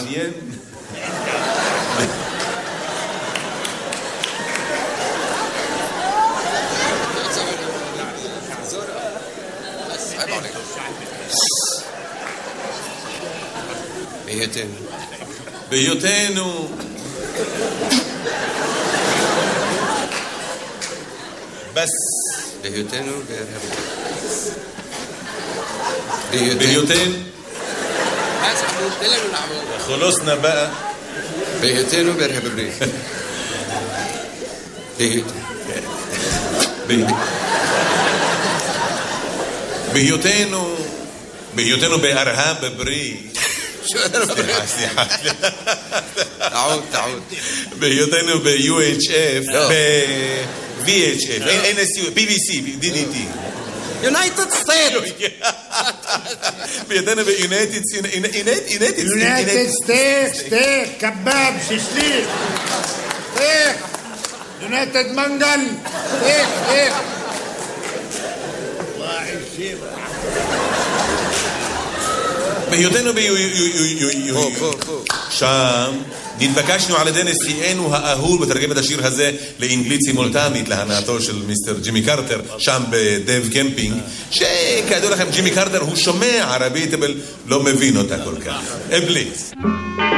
מעניין. בהיותנו בס בהיותנו בהיותנו خلصنا بقى בהיותנו בארצות הברית בהיותנו בארה"ב הברית. סליחה. تعود בהיותנו ב-UHF ב-VHF NSU BBC DDT United States בהיותנו ב-United States كباب ششليك ستيك United منقل ستيك الله يشيب בהיותנו שם נתבקשנו על ידי נשיאנו האהוב לתרגם את השיר הזה לאנגלית סימולטנית להנאתו של מיסטר ג'ימי קרטר שם בדב קמפינג, שכידוע לכם ג'ימי קרטר הוא שומע ערבית אבל לא מבין אותה כל כך. אבליס